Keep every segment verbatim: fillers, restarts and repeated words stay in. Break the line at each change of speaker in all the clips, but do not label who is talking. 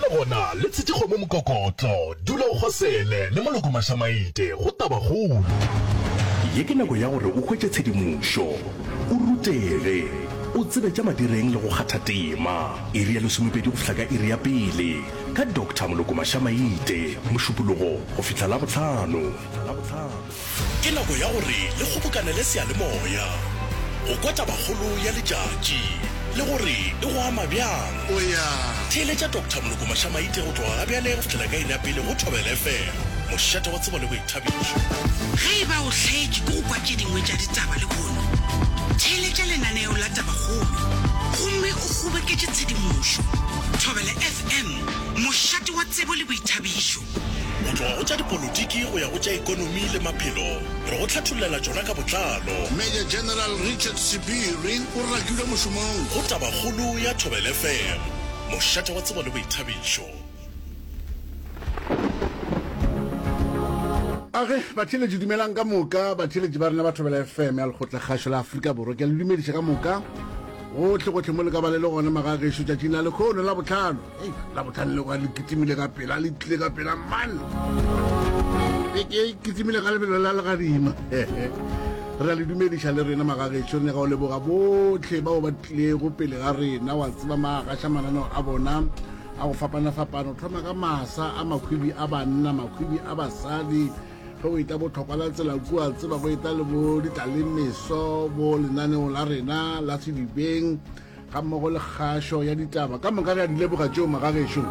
gona le tshitego mo mokokotlo dula o khosele le maloko mashamaite go tabagolo
ye ke nako ya gore o khwetse tshedimošo o rutege o tsebe tša madireng le go kgatha tema iri ya lesomepedi go fihla ka iri ya pele ka doctor Moloko Mashamaite mošupologo go fihla la bohlano ke nako ya gore le kgobokane le seyalemoya go kwata bagolo ya letšatši le gore e go ama bjang
o ya
theeletša doctor Moloko Mashamaite go tloga gabjale go fihlela ka iri ya pele go Thobela F M mošate wa tsebo le boithabišo
ge e ba o hletse ko go kwa tše dingwe tša ditaba le bono theeletša lenaneo la tabagolo gomme o kgoboketše tshedimošo Thobela F M mošate wa tsebo le boithabišo
go tloga go tša dipolotiki go ya go tša ikonomi le maphelo re go hlatholela tšona ka botlalo
Major General Richard Sibiri o rakilwe mošomong
go tabagolo ya Thobela F M mošate wa tsebo le boithabišo.
age batheletši dumelang ka moka batheletši ba rena ba Thobela F M ya lekgotla kgašo la Afrika Borwa ke le dumediša ka moka gohle gotlhe mo le ka ba le le gone magagešo tšatšing la lekgono la botlhano la botlhano le go le kitimile ka pela le tlile ka pela man ke kitimile ka lebelo la legadima re a le dumediša le rena magagešo ne ga o leboga botlhe bao ba tlile go pele ga rena wa tseba magaša mananeo a bona a go fapana-fapana o thoma ka masa a makhwibi a banna makhwibi a basadi go ita botlhokwa la tsela kua tseba go ita le bo ditalemeso bo lenaneo la rena la sedibeng ga mmogo le kgašo ya ditaba ka moka re a di leboga tšeo magagešo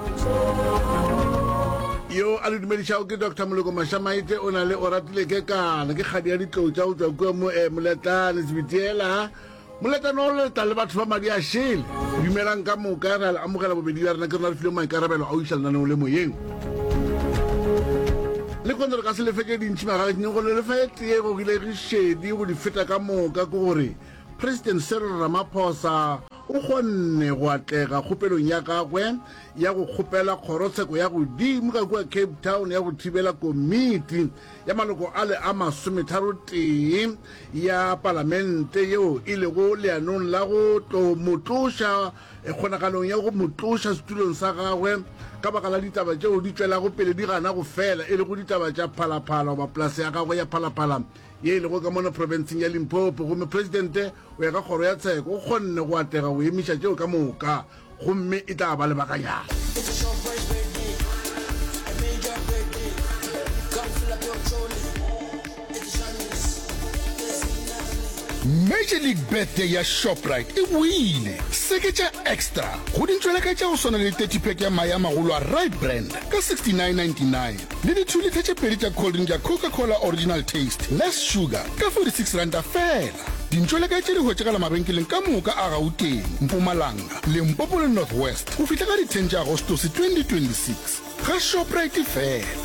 yo a le dumedišago ke doctor Moloko Mashamaite o na le o ratile ke kana ke kgadi ya ditlou tša go tswa kua mo moletlane sebitiela moletlane o leta le batho ba madi a šele dumelang ka moka re a le amogela bobedi ya rena ke rena re file maikarabelo a o iša lenaneo le moyeng le kone re ka se lefeke dintši magagešeng go le lefe tee go gile re šedi go di feta ka moka ke gore President Cyril Ramaphosa o kgonne go atlega kgopelong ya gagwe ya go kgopela kgorotsheko ya godimo ka kua Cape Town ya go thibela komiti ya maloko a le a masometharo tee ya palamente yeo e lego leanong la go tlo motloša kgonagalong ya go motloša setulong sa gagwe ka baka la ditaba tšeo di tswela go pele di gana go fela e le go ditaba tša phalaphala goba polase ya gagwe ya phalaphala ye e lego ka mona provinceng ya Limpopo gomme presidente o ya ka kgoro ya tsheko o kgonne go atlega go emiša tšeo ka moka gomme e tla ba lebakanyana
Major League Birthday ya Shoprite e buile seketša extra go dintšwela ka tša go swana le thirty pack ya maya magolo a right brand ka sixty-nine ninety-nine le ditšholithe tše pedi tša cold drink ya Coca-Cola original taste less sugar ka forty-six randa fela dintšwela ka tše di hwetšegala mabenkeleng ka moka a Gauteng Mpumalanga Limpopo le North West go fihla ka di ten tša Agostose twenty twenty-six ga Shoprite fela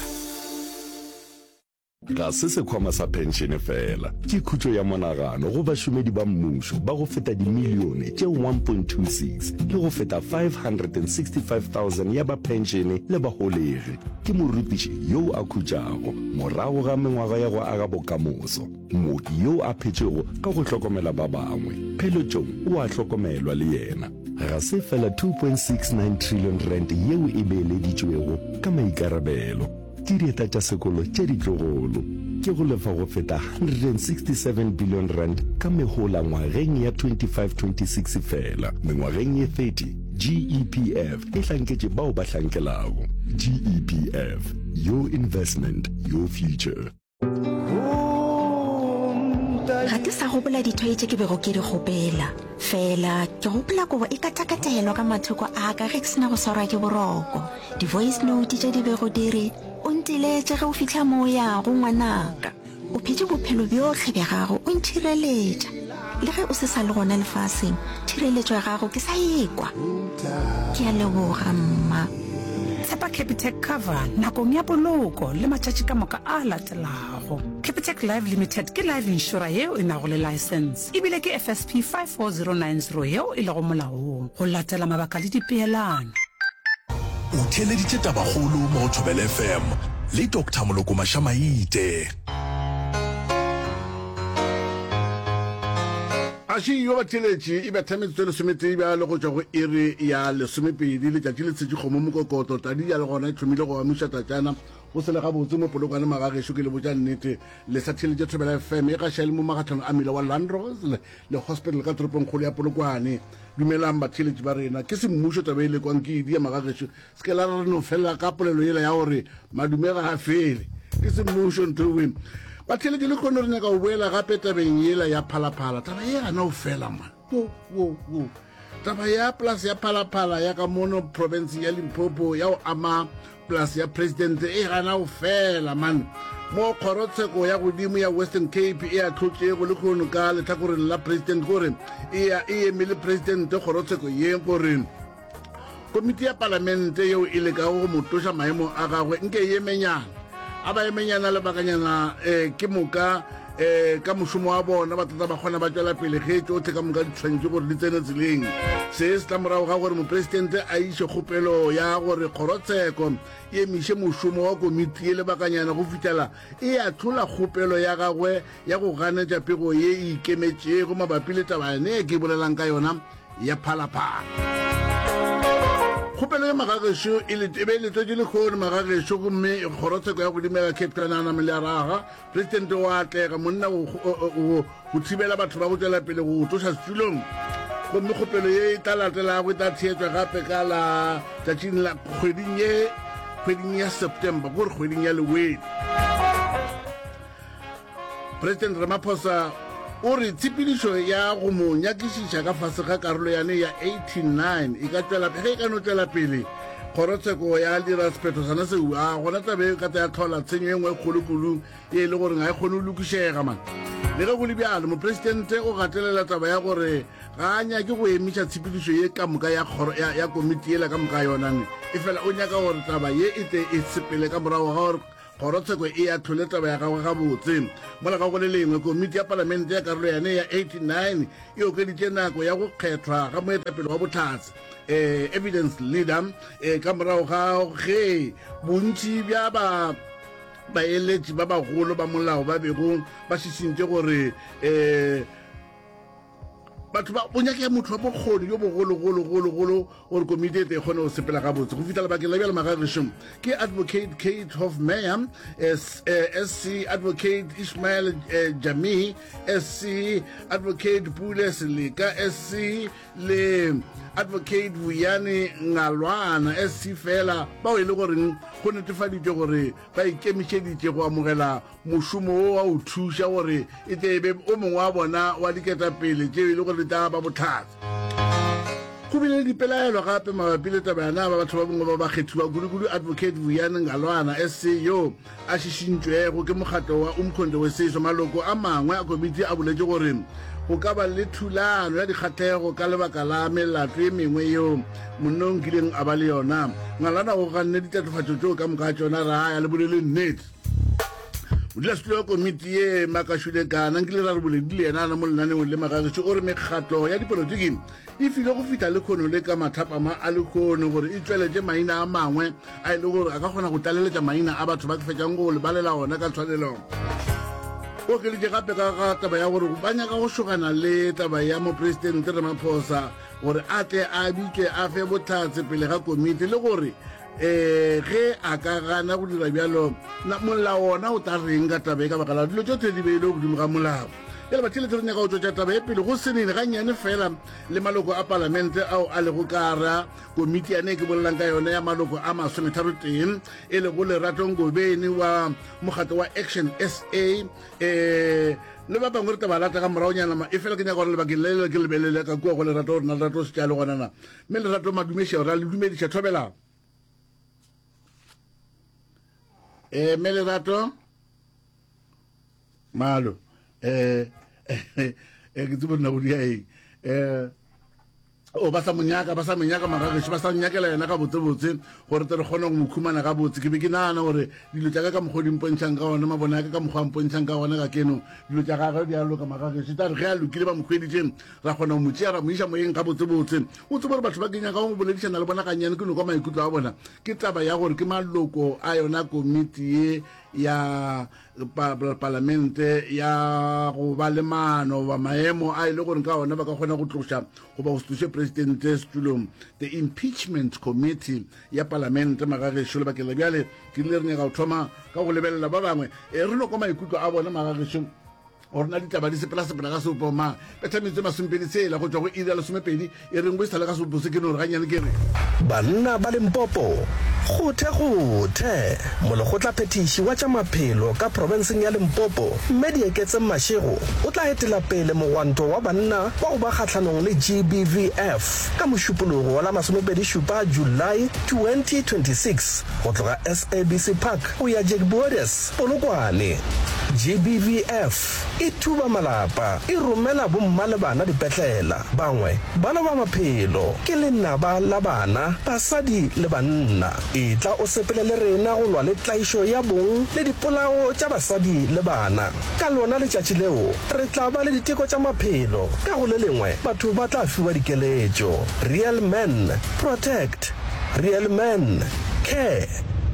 ga se sekhwama sa penšene fela ke khutšo ya monagano go bašomedi ba mmušo ba go feta dimilione tše one point two six le go feta five hundred sixty-five thousand ya ba penšene le bagolegi ke morutiši yo a khutšago morago ga mengwaga ya go aga bokamoso mooki yo a phetšego ka go hlokomela ba bangwe phelotšong o a hlokomelwa le yena ga se fela two point six nine trillion rand yeo e beeleditšwego ka maikarabelo ke dieta tša sekolo tše ditlogolo ke go lefa go feta one hundred sixty-seven billion rand ka megola ngwageng ya twenty-five twenty-six fela mengwageng ye thirty G E P F e hlanketše bao ba hlankelago G E P F your investment your future
ga ke sa gopola dithoe tše ke bego ke di gopela fela ke gopola kobo e katakatelwa ka mathoko a ka ge ke sena go swarwa ke boroko di-voice note tše di bego di re o ntiletše ge o fitlha moo yago ngwanaka o phetse bophelo bjotlhe bja gago o nthireletša le ge o se sa le gona lefaseng thireletšo ya gago ke sa ekwa ke a leboga mma
tshepa Capitec cover nakong ya poloko le matšatši ka moka a latelago Capitec Life Limited ke life insurer yeo e nago le license ebile ke F S P five four zero nine zero yeo e lego molaong go latela mabaka le dipeelano
o theeleditše tabagolo mo Thobela F M le doctor Moloko Mashamaite
a shi yo ba theletše e ba thametse le sometse ba le go tšwa go ere ya lesomepedi le tšatši le tšhetše kgomo mokokoto tadi ya le gona e thomile go amuša tatšana go se le gabotse mo polokwane magagešo ke le botša nnete le sa theletše thobela F M e gaša le mo magatlhano a mela wa Landros le hospital ka toropong kgolo ya polokwane dumelang batheletši ba rena ke semmušo taba e lekwang ke idi ya magagešo se ke la re no felela ka polelo yela ya gore madume ga a fele ke semmušo nthoweng batheletše le kgone re nyaka go boela gape tabeng yela ya phalaphala taba ye gana o fela man wo taba ya plus ya phalaphala ya ka mono province ya Limpopo ya o ama plus ya president e gana o fela man mo kgorotsheko ya godimo ya Western Cape e a tlhotse go le kgono ka lethakoreng la president gore e emele president kgorotsheko ye gore komiti ya palamente yeo e lekago go motosha maemo a gagwe nke ye menyana a ba emenyana le bakanyana eh ke moka eh ka mošomo wa bona ba tata ba kgona ba tswela pele ge tsotlhe ka moka ditshwantse gore di tsene tseleng se se tla morago ga gore mopresidente a iše kgopelo ya gore kgorotsheko e emise mošomo wa komiti e le bakanyana go fitlhela e a tlhola kgopelo ya gagwe ya go ganetša pego ye e ikemetšego mabapi le tabane e ke bolelang ka yona ya phalaphala kgopelo ya magagešo e le tebe le tswetse le kgone magagešo gomme kgorotsheko ya godimo ya Cape Town ana mele ya raga president wa atlega monna go thibela batho ba go tswela pele go tloša setulong gomme kgopelo ye e tla latelago e tla theetswa gape ka la tšatšing la kgweding ye kgweding ya September gore kgweding ya lewedi president Ramaphosa o re tshepedišo ya go mo nyakišiša ka fase ga karolo yane ya eighty-nine e ka tswela ge e ka no tswela pele kgorotsheko ya dira sephetho sana seo a gona tabe ka ya tlhola tshenyo e nngwe kgolokolo e le gore ga e kgone o lokišega man le ge go le bjalo mopresidente o gatelela taba ya gore ga a nyake go emiša tshepedišo ye ka moka ya komiti ela ka moka yonane e fela o nyaka gore taba ye e tle e sepele ka morago ga gore kgorotsheko e a tlhole taba ya gagwe gabotse mola ga go le lengwe komiti ya palamente ya karolo yane ya eighty-nine e okeditše nako ya go kgethwa ga moetapele wa botlhatse um evidence leader um ka morago ga ge bontši bja ba baeletši ba bagolo ba molao ba bego ba šišintše gore um batho ba bonyake ya motho wa bokgoni yo bogologologologolo gore komiti e tle e kgone go sepela gabotse go fitlhela bakeng la bjale magagešong ke advocate Kate Hofmeyer S C advocate Ismail Jami S C advocate Pule Selika S C le advocate Vuyani Ngalwana S C fela ba o e le goreng go netefaditše gore ba ikemišeditše go amogela mošomo wa o thuša gore e tle ebe o mongwe wa bona wa diketapele tšeo e le gore ta ba botlhatse go bile dipelaelo gape mabapi le taba yana ba batho ba bongwe ba ba kgethiwa kudu-kudu advocate Vuyani Ngalwana S C yo a šišintšwego ke mokgatlo wa umkhonto weseso maloko a mangwe a komiti a boletše gore go ka ba le thulano ya dikgatlhego ka lebaka la melato e mengwe yeo monnong kileng a ba le yona Ngalwana go ganne ditatofatšo tšeo ka moka tšona raya le bolele nnete modulasetulo wa komiti ye makašwile kana nkile ra re boledi le ena ana mo lenaneng le magagešo o re mekgatlo ya dipolotiki e file go fitlha le kgono le ka mathapama a lekgono gore e tsweletše maina a mangwe a e le gore a ka kgona go tlaleletša maina a batho ba ke fetšang go lebalela gona ka tshwanelo o keletše gape ka ga taba ya gore ba nyaka go šogana le taba ya mopresidente Ramaphosa gore a tle a bitše a fe botlhatse pele ga komiti le gore eh ge a ka gana go dira bjalo molao ona o tla reng ka taba e ka baka la dilo tšotlhe di beile godimo ga molao e le batheletše re nyaka go tswetša taba e pele go senene gannyane fela le maloko a palamente ao a lego kara komiti yane e ke bolelang ka yone ya maloko a masometharo teng e le go Lerato Ngobeni wa mokgatlo wa Action S A um le ba bangwe re taba lata ka moraonyana e fela ke nyaka gore lebakeng le le ke lebelele ka kua go Lerato gore na Lerato se tša le gonana mme Lerato madumešao ra le dumediša thobelang eh me Lerato malo eh eh ke tsebo nna go dia e eh o ba sa monyaka ba sa menyaka magagešo ba sa nyakela yena ka botsebotse gore tle re kgone go mokhumana ka botse ke be ke nagana gore dilo tša ka ka mokgwa di mpontšhang ka gona mabone aka ka mokgwa a mpontšhang ka gona ka keno dilo tša gagwe di a loka magagešo tare ge a lokile ba mokgweditšeng ra kgona go motšea ra moiša moyeng ka botsebotse o tsebo gore batho ba kenyaka go boledišana le bona gannyane ke no kwa maikutlo a bona ke taba ya gore ke maloko a yona komiti ye ya parlamente ya go ba le maano ba maemo a ile gore ka ona ba ka kgona go tlosha go ba go stuse presidente setulong the impeachment committee ya parlamente magagesho le bakela bjale ke le reng ga o thoma ka go lebella ba bangwe e re no koma ikutlo a bona magagesho orna ditaba di sepela sepela ka sopo ma bethamitse masumpedi tsela go tswa go ira le somepedi e reng bo isala ka sopo se ke no re ganyane ke re
banna ba Limpopo go the go the molo go tla phetiši wa tša maphelo ka provinceng ya Limpopo mme di eketse mashego o tla etela pele mogwanto wa banna wa go ba kgatlhanong le G B V F ka mošupologo wa la masomepedi šupa July twenty twenty-six go tloga S A B C Park go ya Jack Borders Polokwane. G B V F e thuba malapa e romela bomma le bana dipetlela bangwe bana ba maphelo ke lenaba la bana basadi le banna e tla o sepele le rena go lwa le tlaišo ya bong le dipolao tša basadi le bana ka lona letšatši leo re tla ba le diteko tša maphelo ka go le lengwe batho ba tla fiwa dikeletšo. Real men protect, real men care.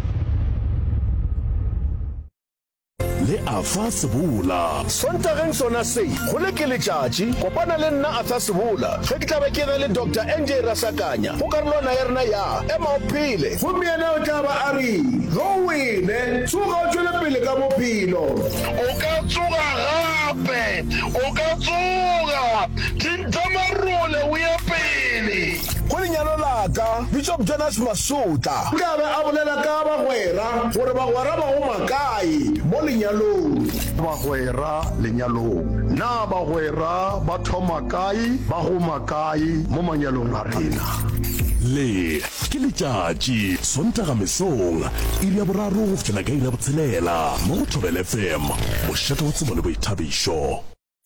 le afa sebula
sontageng sona se go le ke letšatši kopana le nna a tsa sebula ge ke tla be ke na le Doctor N J Rasakanya go karolwana ya rena ya ema o phele gomme yena o tla ba a re go wele tsoga o tšwele pele ka bophelo
o ka tsoga gape o ka tsoga dintamarole o ya pele
go lenyalo laka Bishop Jonas Masota o tla be a bolela ka bagwera gore bagwera ba go makae mo lenyalong
bagwera lenyalong na bagwera ba thoma kae ba go makae mo manyalong a rena
le ke letšatši sontaga mesong iri ya boraro go fitlhela ka iri ya botshelela mo go Thobela F M mošate wa tsebo le boithabišo.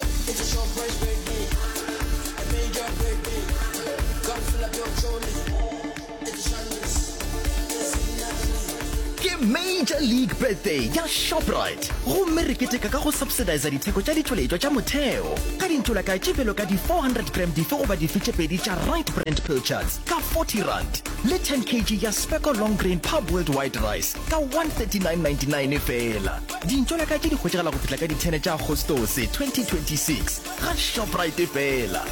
Major League Birthday ya Shoprite gomme re keteka ka go subsidize ditheko tša ditšweletšwa tša motheo ka dintšola ka tšepelo ka di four hundred gram dife goba dife tše pedi tša right brand pilchards ka forty rand le ten kilograms ya Speckle long grain parboiled white rice ka one thirty-nine ninety-nine fela. dintšola ka tše di hwetšagala go fihla ka di ten tša Agostose twenty twenty-six ga Shoprite fela.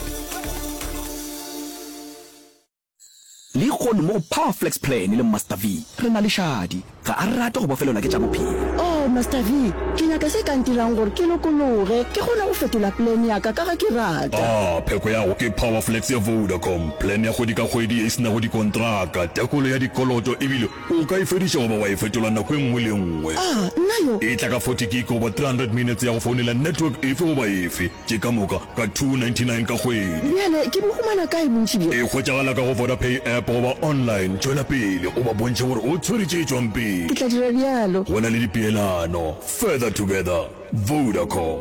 le gone mo Powerflex plan le Master V re na le shadi ga a rata go bofelelwa ke tša bophelo.
oh Master V ke nyaka se ka ntirang gore ke lokologe ke gona go fetola plan ya ka ka ga ke rata
ah pheko ya go ke Powerflex ya Vodacom plan ya kgwedi ka kgwedi e sena go dikontraka tekolo ya dikoloto ebile o ka e fediša goba wa e fetola nako e nngwe le nngwe.
ah nna yo
e tla ka forty gig goba three hundred minutes ya go founela network efe goba efe ke ka moka ka two ninety-nine ka kgwedi.
bjale ke bogumana kae bontši bjo
e hwetšagala ka go Vodapay app goba online tšwela pele o ba bontšhe gore o tshweretše tšwang pele
ke tla dira bjalo
go na le dipeelano further together Vodacom.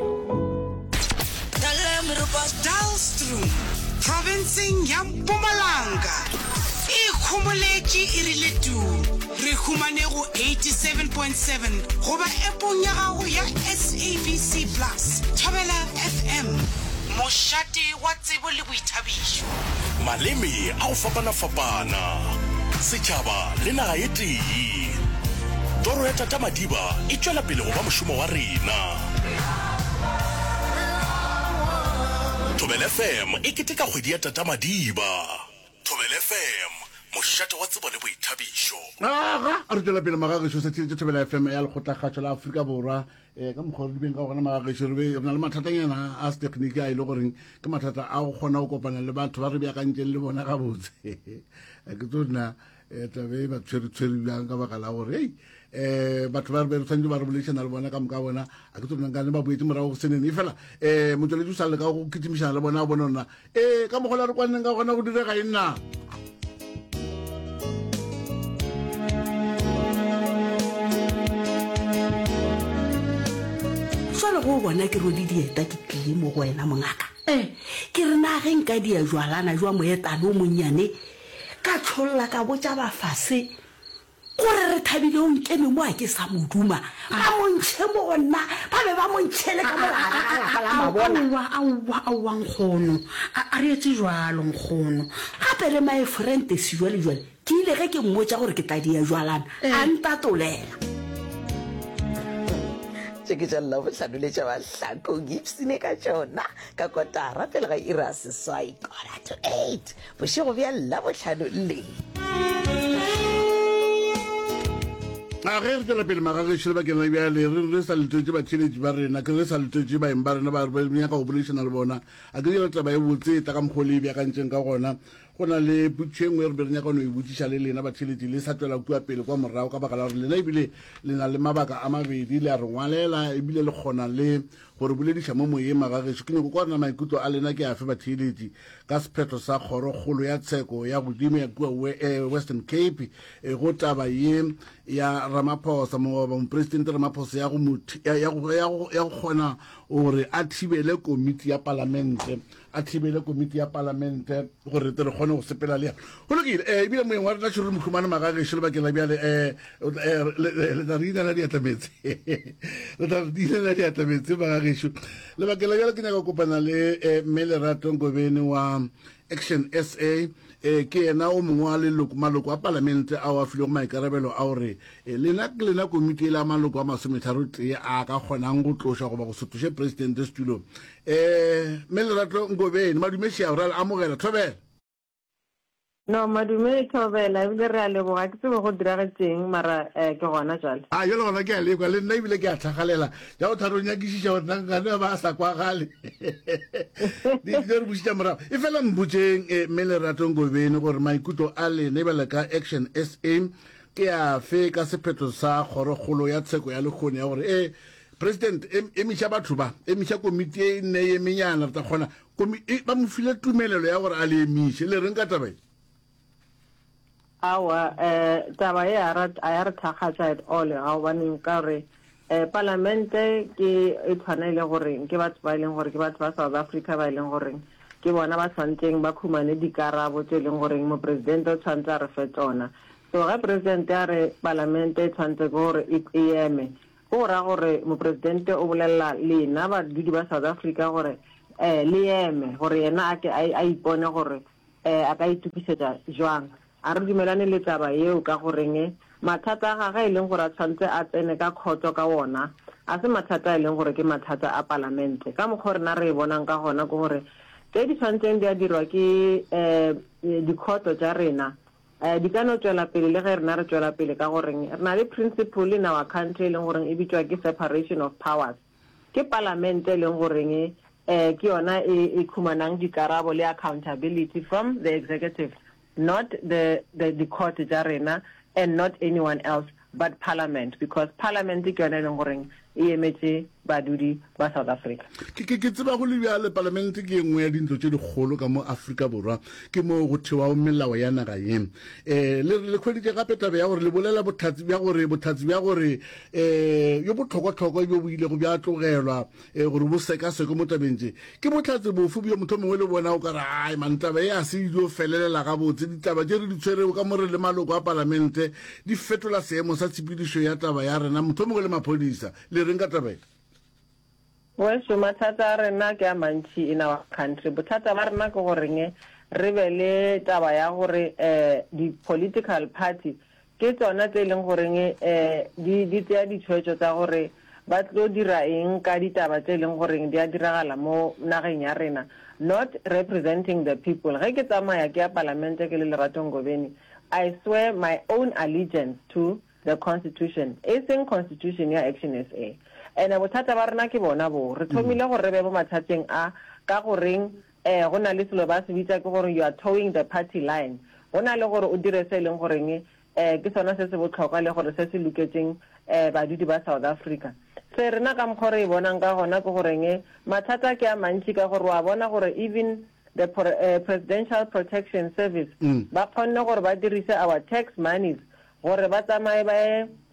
Dalstrom provinceng ya Mpumalanga e kgomoletše e rile tu re humane go eighty-seven point seven goba appong ya gago ya S A B C plus Thobela F M mošate wa tsebo le boithabišo
maleme a go fapana-fapana setšhaba le naga ye tee toro ya Tata Madiba e tšwela pele go ba mošomo wa rena. Thobela F M e keteka kgwedi ya Tata Madiba. Thobela F M mošate wa tsebo le boithabišo.
aga a re tšwela pele magagesho sa tšhiretše Thobela F M ya lekgotlagatšo la Afrika Borwa um ka mokgwa re dibeng ka gona magagesho re na le mathatanyana a setekniki a ile goreng ke mathata a go kgona go kopana le batho ba re beakantšeng le bona gabotse ke tsona tabe ba tshweretshwere bjang ka baka la gore hei um batho ba re tshwanetse ba re boledišana le bona ka moka bona a ke tsone nkane ba boetse morago go senene e fela um motsweledi o sa le ka go kitimišana le bona a bona ona um ka mokgwa la re kwaneng ka gona go direga e nna
jwale go bona ke rodi dieta ke tlile mo go wena mongaka eh ke re na ge nka dia jwalana jwa moetano o monnyane ka tšholla ka botša bafase gore re thabile o nkeme mo a ke sa moduma ba montšhe mo gonna ba be ba montšhele ka
aowa aowa aowa nkgono a re etse jwalo nkgono
gape le my friend sejwale jwale ke ile ge ke mmotša gore ke tla dia jwalana a ntatolela
tše ke tša labohlano le tša bahlakong ipsene ka tšona ka kotara pele ga ira seswai kora to eight bošego bja labohlano le
a ge re tela pele magagešo le bakeng la bjale re sa letotse batheletši ba rena ke re sa letotse baeng ba rena ba nyaka go boledišana le bona a ke dira taba e botse ta ka mokgwa le e bjakantšeng ka gona go na le putšo e nngwe re be re nyaka no e botsiša le lena batheletši le sa tswela kua pele kwa morago ka baka la gore lena ebile le na le mabaka a mabedi le a re ngwalela ebile le kgona le gore bolediša mo moyeng magagešo ke nyako kwa rena maikutlo a lena ke afe batheletši ka sephetho sa kgorokgolo ya tsheko ya godimo ya kua Western Cape go taba ye ya Ramaphosa mopresidente Ramaphosa ya go kgona gore a thibele komiti ya palamente a thibele komiti ya palamente gore re kgone go sepela le go lokile eh ebile moeng wa rena tšhore mokhumane magagešo le bakeng la bjale eh le tla rina la diatametse le tla rina la diatametse magagešo le bakeng la bjale ke nyaka kopana le mme Lerato Ngobeni wa Action S A eh ke ena o mongwe wa leloko maloko a palamente a wa file go maikarabelo a gore lena ke lena komiti e la maloko a masometharo tee a ka kgonang go tloša goba go sothoše presidente setulong eh mme Lerato Ngobeni madumeši a gore a amogela thobela
no madume thobela ebile re a leboga ke tsebe go diragetseng mara ke gona jale
a yo le gona ke a lekwa le nna ebile ke a thagalela ja go tharo nyakišiša gore nangane ba sa kwa gale di re bušitša morago e fela mbotseng mme Lerato Ngobeni gore maikutlo a lene ebele ka Action S A ke a fe ka sephetho sa kgorokgolo ya tsheko ya lekgone ya gore eh president emiša batho ba emiša komiti e nne ye menyana re ta kgona ba mo file tumelelo ya gore a le emiše le reng ka tabae
awa eh taba e a ya re thakgatša at all ga o baneng ka gore eh parlamente ke e tshwanele gore ke batho ba e leng gore ke batho ba South Africa ba e leng gore ke bona ba tshwantseng ba khumane dikarabo tse e leng gore mo president o tshwantse a re fe tsona so ga president a re parlamente e tshwantse gore e eme go ra gore mo president o bolela lena ba dudi ba South Africa gore eh le eme gore yena a ipone gore eh a ka itukisetsa jwang a re dumelane le taba yeo ka goreng mathata a gagwe e leng gore a tshwantse a tsene ka khotso ka wona a se mathata e leng gore ke mathata a parlamente ka mokgwa rena re e bonang ka gona ke gore tse di tshwantseng di a dirwa ke um dikhoto tša rena um di ka no tswela pele le ge rena re tswela pele ka goreng re na le principle in our country e leng goreng e bitswa ke separation of powers ke parlamente e leng goreng um ke yona e khumanang dikarabo le accountability from the executive not the the, the court jarena and not anyone else but parliament because parliament ke yona leng goreng e emetse badudi ba South Africa
ke ke ke tseba go le bjale parliament ke engwe ya dintlo tše dikgolo ka mo Afrika Borwa ke mo go thewa o melao ya naga ye eh le le khweditše gape tabe ya gore le bolela bothatsi bja gore bothatsi bja gore eh yo botlhokwa-tlhokwa yo bo ile go bja tlogelwa gore bo seka seko mo tabentše ke bothatsi bofu bjo motho mongwe le bona o ka re ai man taba e a se dio felelela ga botse ditaba tše re di tshwerego ka more le maloko a parlamente di fetola seemo sa tshepedišo ya taba ya rena motho mongwe le maphodisa le reng ka taba
well so mathata a rena ke a mantši in our country bothata ba rena ke goreng re be le taba ya gore eh di-political party ke tsona tse e leng goreng eh di tšea ditshwetso tsa gore ba tlo dira eng ka ditaba tse e leng goreng di a diragala mo nageng ya rena not representing the people ge ke tsamaya ke ya parlamente ke le Lerato Ngobeni I swear my own allegiance to the constitution e seng constitution ya Action S A ene bothata ba rena ke bona bo re thomile gore re be bo mathateng a ka goreng eh go na le selo ba se bitsa ke gore you are towing the party line go na le gore o dire se leng goreng eh ke sona se se botlhokwa le gore se se loketseng eh badudi ba South Africa se rena ka mokgwa re e bonang ka gona ke goreng mathata ke a mantši ka gore wa bona gore even the uh, Presidential Protection Service ba kgonne gore ba dirise our tax monies gore ba tsamaye ba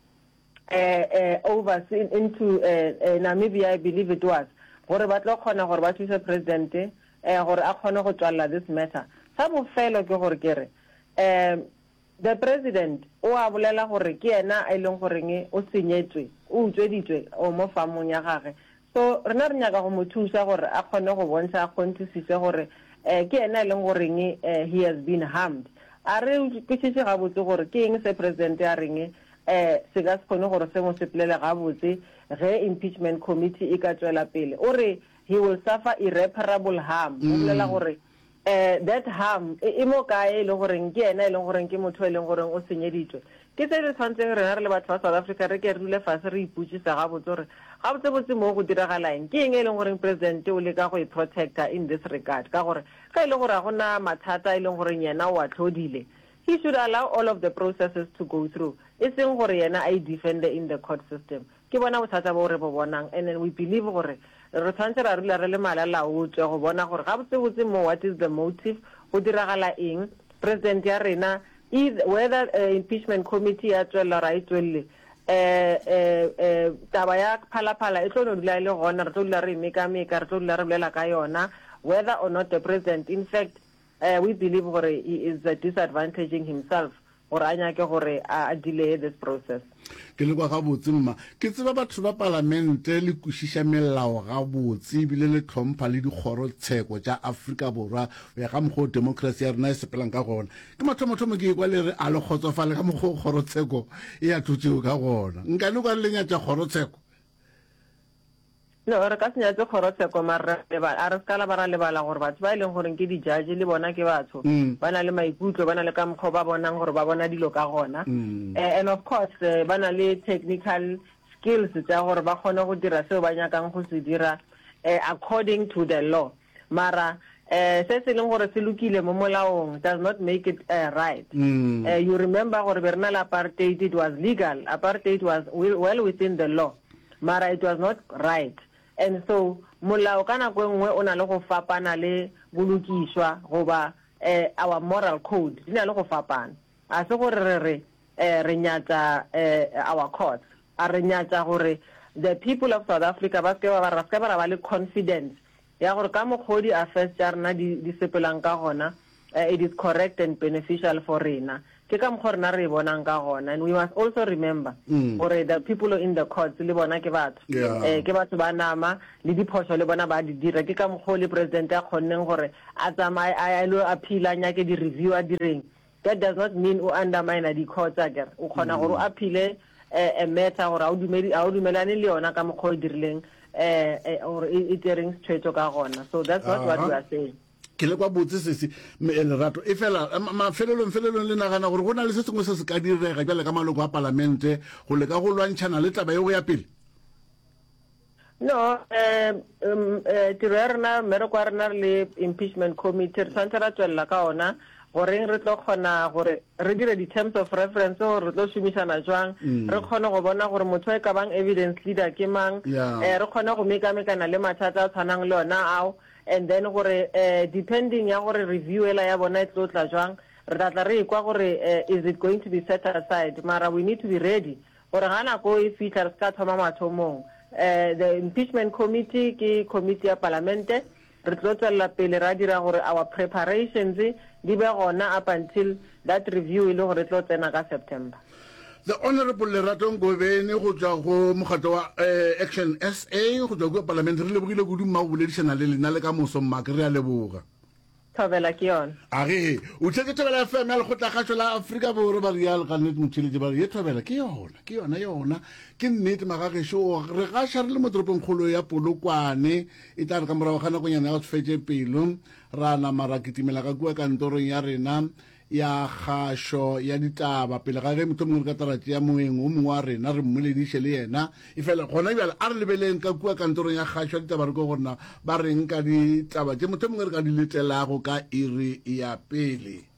uh, uh, overseen into uh, uh, Namibia, I believe it was, gore ba tlo khona gore ba thuse president eh gore a khone go tswalla this matter. Sa bofelo ke gore kere um the president o a bolela gore ke ena a ileng goreng o senyetswe o utsweditswe o mo famong ya gagwe. So rena re nyaka go mo thusa gore a khone go bontsha a kgontsisise gore eh ke ena ileng goreng he has been harmed. A re ke tshetse ga botse gore ke eng se president ya reng eh se ka se kgone gore se mo sepelele ga botse ge impeachment committee e ka tswela pele o re he will suffer irreparable harm o bolela gore eh that harm e mo kae le gore ke ena e leng gore ke motho e leng gore o senyeditswe ke se re tshwantseng rena re le batho ba South Africa re ke re dule fase re iputsisa ga botse gore ga botse botse mo go diragalang ke eng e leng gore president o le ka go protector in this regard ka gore ga ile gore ga gona mathata e leng gore yena o a tlhodile he should allow all of the processes to go through e seng gore yena I defend in the court system ke bona bothata bo re bo bonang and then we believe gore re tshwantse ra rula re le malala o tswe go bona gore ga botse botse mo what is the motive go diragala eng president ya rena whether uh, impeachment committee ya tswela ra itswelle eh eh eh taba ya phalaphala e tlo no dula le gona re tlo dula re meka meka re tlo dula re bolela ka yona whether or not the president in fact uh, we believe gore he is uh, disadvantaging himself gore a nyake gore a delay this process
ke le kwa ga botse mma ke tseba batho ba parlamente le kushisha melao ga botse bile le tlhompha le dikgoro tsheko tša Afrika Borwa ya ga mgo democracy ya rena e sepelang ka gona ke mathomo thomo ke kwa le re a le khotsofala ka mgo kgoro tsheko e ya thutsego ka gona nka le kwa le nya tša kgoro tsheko
no re ka senya tse kgoro tsheko mara ba a re skala bara le bala gore batho ba ileng gore ke di judge le bona ke batho bana le maikutlo bana le ka mkho ba bonang gore ba bona dilo ka gona and of course bana le technical skills tsa gore ba khone go dira seo ba nyakang go se dira according to the law mara eh se se leng gore se lokile mo molaong does not make it uh, right mm. uh, you remember gore berna la apartheid it was legal apartheid was well within the law mara it was not right and so molao kana go engwe ona le go fapana le bolukishwa goba eh our moral code dina le go fapana a se gore re re eh re nyatsa eh our courts a re nyatsa gore the people of South Africa ba ke ba ba ska ba ba le confidence ya gore ka mogodi affairs tsa rena di di sepelang ka gona it is correct and beneficial for rena ke ka mogorena re bonang ka gona and we must also remember gore mm. the people in the courts le bona ke batho yeah. eh ke batho ba nama le diphoso le bona ba di dira ke ka mogole president ya khonneng gore a tsamaye a lo appeal nya ke di review a direng that does not mean o undermine the courts again o khona gore o appeal a matter gore a o dumedi a o dumelane le yona ka mogho dirileng eh or it rings straight ka gona so that's not uh -huh. what we are saying
ke le kwa botse se se Lerato e fela mafelelo felelo le nagana gore gona le se sengwe se se ka direga jale ka maloko a parlamente go le ka go lwantshana le taba yo ya pele
no eh um tirerna mero kwa rena le impeachment committee tsantsa ra tswella ka ona gore re tlo khona gore re dire di terms of reference or re tlo shumisana jwang re khona go bona gore motho e ka bang evidence leader ke mang eh re khona go meka mekana le mathata a tshwanang le ona ao and then gore uh, depending ya gore review ela ya bona e tlotla jwang re tla re kwa gore uh, is it going to be set aside mara we need to be ready gore gana go e fitla ska thoma mathomong uh, the impeachment committee ke committee ya parlamente re tlotla pele ra dira gore our preparations di be gona up until that review ile gore tlotsena ka September.
The Honorable Lerato Ngobeni go tswa go mogato wa Action S A go tswa go parliament re le bogile go duma go boledisana le lena le ka moso mmak re a leboga
Thobela ke yona
age o tseke Thobela F M ya le go tla ga tsela Africa Borwa ba real ka nnete motšheletse ba re Thobela ke yona ke yona yona ke nnete magage sho re ga sha re le mo toropong kholo ya Polokwane e tla re ka morago ga nako nyana ga tsfetse pelo rana marakitimela ka kwa kantorong ya rena ya gasho ya ditaba pele ga ge motho mongwe ka tarati ya moeng o mongwe wa rena re mmoledishe le yena e fela gona bjale a re lebeleng ka kua kantorong ya gasho ya ditaba re go gorena ba reng ka ditaba tse motho mongwe re ka di letelago ka iri ya pele